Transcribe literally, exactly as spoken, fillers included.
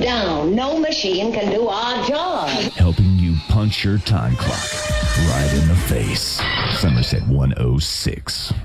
down. No machine can do our job. Helping you punch your time clock right in the face. Somerset one oh six.